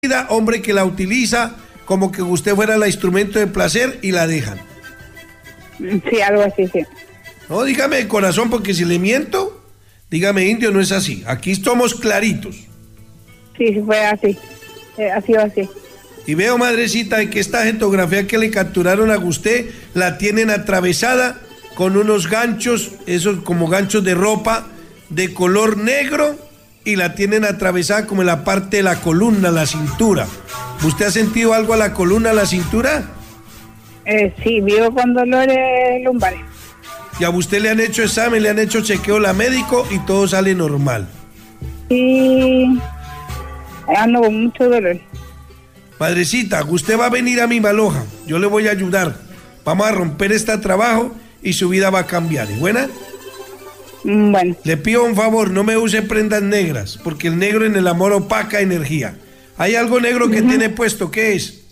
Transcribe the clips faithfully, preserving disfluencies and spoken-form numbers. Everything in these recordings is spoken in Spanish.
hombre que la utiliza como que usted fuera el instrumento de placer y la dejan. Sí, algo así, sí. No, dígame de corazón, porque si le miento, dígame, indio, no es así. Aquí somos claritos. Sí, sí fue así. Eh, ha sido así. Y veo, madrecita, de que esta fotografía que le capturaron a usted la tienen atravesada con unos ganchos, esos como ganchos de ropa de color negro, y la tienen atravesada como en la parte de la columna, la cintura. ¿Usted ha sentido algo a la columna, a la cintura? Eh, sí, vivo con dolores lumbares. Y a usted le han hecho examen, le han hecho chequeo la médico y todo sale normal. Sí, ando con mucho dolor. Madrecita, usted va a venir a mi maloja, yo le voy a ayudar. Vamos a romper este trabajo y su vida va a cambiar. ¿Y buena? Bueno. Le pido un favor, no me use prendas negras, porque el negro en el amor opaca energía. ¿Hay algo negro que uh-huh. tiene puesto? ¿Qué es?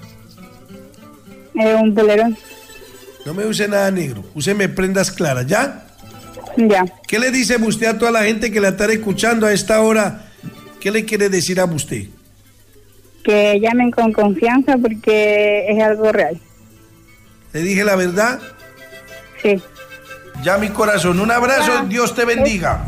Eh, un polerón. No me use nada negro, úseme prendas claras, ¿ya? Ya. ¿Qué le dice usted a toda la gente que la está escuchando a esta hora? ¿Qué le quiere decir a usted? Que llamen con confianza porque es algo real. ¿Le dije la verdad? Sí. Ya, mi corazón, un abrazo, ah, Dios te bendiga.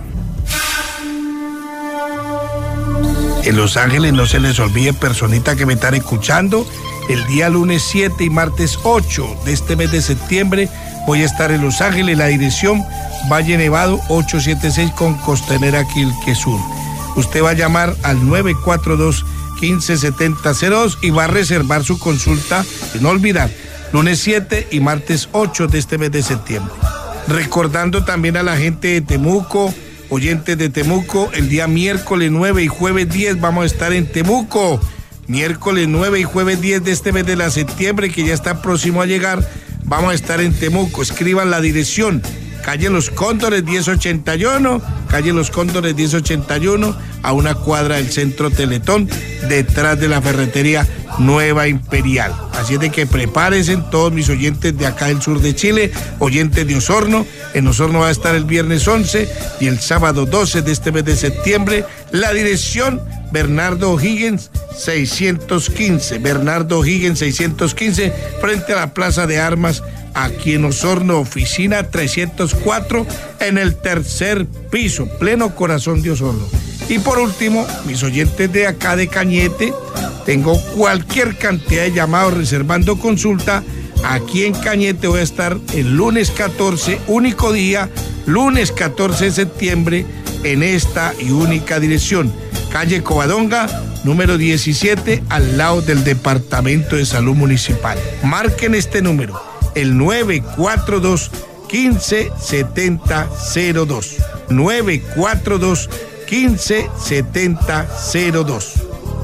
En Los Ángeles no se les olvide, personita que me están escuchando, el día lunes siete y martes ocho de este mes de septiembre voy a estar en Los Ángeles, la dirección Valle Nevado ochocientos setenta y seis con Costanera Quilque Sur. Usted va a llamar al nueve cuatro dos, uno cinco siete cero cero dos y va a reservar su consulta, y no olvidar, lunes siete y martes ocho de este mes de septiembre. Recordando también a la gente de Temuco, oyentes de Temuco, el día miércoles nueve y jueves diez vamos a estar en Temuco. Miércoles nueve y jueves diez de este mes de la septiembre, que ya está próximo a llegar, vamos a estar en Temuco. Escriban la dirección: calle Los Cóndores diez ochenta y uno, calle Los Cóndores diez ochenta y uno, a una cuadra del Centro Teletón, detrás de la ferretería Nueva Imperial. Así es de que prepárense todos mis oyentes de acá del sur de Chile, oyentes de Osorno. En Osorno va a estar el viernes once y el sábado doce de este mes de septiembre. La dirección: Bernardo O'Higgins seiscientos quince, Bernardo O'Higgins seiscientos quince, frente a la Plaza de Armas, aquí en Osorno, oficina trescientos cuatro, en el tercer piso, pleno corazón de Osorno. Y por último, mis oyentes de acá de Cañete, tengo cualquier cantidad de llamados reservando consulta. Aquí en Cañete voy a estar el lunes catorce, único día, lunes catorce de septiembre, en esta y única dirección, calle Covadonga, número diecisiete, al lado del Departamento de Salud Municipal. Marquen este número, el nueve cuatro dos, uno cinco siete cero dos, nueve cuatro dos, uno cinco siete cero dos.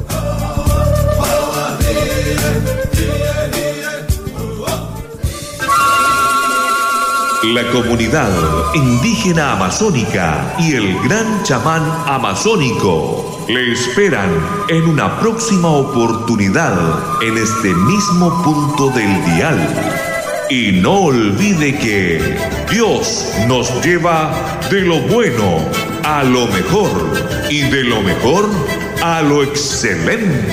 La comunidad indígena amazónica y el gran chamán amazónico le esperan en una próxima oportunidad en este mismo punto del dial. Y no olvide que Dios nos lleva de lo bueno a lo mejor y de lo mejor a lo excelente.